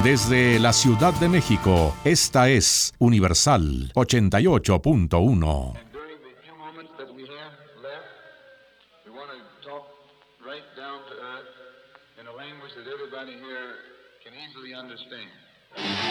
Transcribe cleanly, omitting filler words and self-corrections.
Desde la Ciudad de México, esta es Universal 88.1. Right down to earth in a language that everybody here can easily understand.